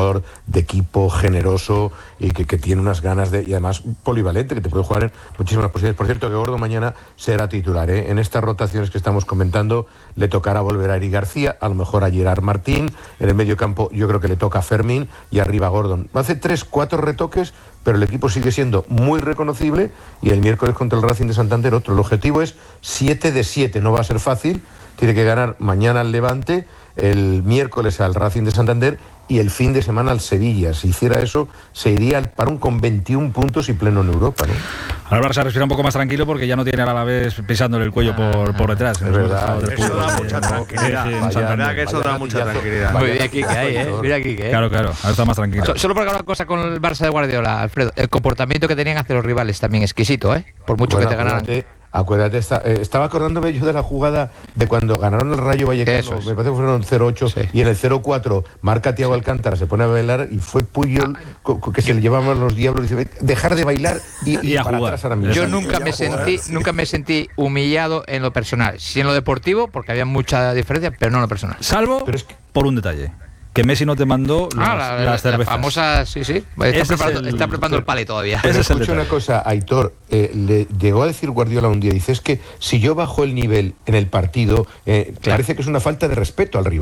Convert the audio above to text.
jugador de equipo, generoso y que tiene unas ganas y además polivalente, que te puede jugar en muchísimas posiciones. Por cierto, que Gordo mañana será titular, ¿eh? En estas rotaciones que estamos comentando le tocará volver a Eric García, a lo mejor a Gerard Martín. En el medio campo yo creo que le toca a Fermín y arriba Gordon. Hace 3-4 retoques, pero el equipo sigue siendo muy reconocible y el miércoles contra el Racing de Santander otro. El objetivo es 7 de 7, no va a ser fácil. Tiene que ganar mañana al Levante, el miércoles al Racing de Santander y el fin de semana al Sevilla. Si hiciera eso, se iría al Parón con 21 puntos y pleno en Europa, ¿no? Ahora Barça respira un poco más tranquilo porque ya no tiene a la vez pisándole el cuello por detrás. Es verdad. Eso da mucha tranquilidad. La verdad que eso da mucha tranquilidad. Muy bien, aquí que hay, ¿eh? Mira aquí que hay. Claro, ahora está más tranquilo. Solo por una cosa con el Barça de Guardiola, Alfredo. El comportamiento que tenían hacia los rivales también exquisito, ¿eh? Por mucho que te ganaran. Acuérdate, estaba acordándome yo de la jugada de cuando ganaron el Rayo Vallecano, me parece que fueron 0-8, sí. Y en el 0-4 marca Thiago Alcántara, se pone a bailar y fue Puyol que se le llevaban los diablos y dice, dejar de bailar y a jugar. Yo nunca me sentí humillado en lo personal, sí en lo deportivo, porque había mucha diferencia, pero no en lo personal. Salvo por un detalle. Que Messi no te mandó las cervezas. La famosa, sí. Está preparando el palé todavía. Escucha una cosa, Aitor, le llegó a decir Guardiola un día, dice, es que si yo bajo el nivel en el partido, parece que es una falta de respeto al rival.